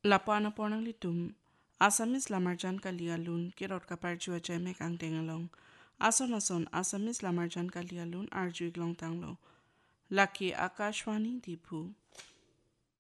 Lapuan na pornang litum, Asamis lamarjan kalialun, kirot kapar jua jamek ang tengalong. Ason Asamis lamarjan kalialun, arjuig long tanglo. Laki Akashwani Dipu.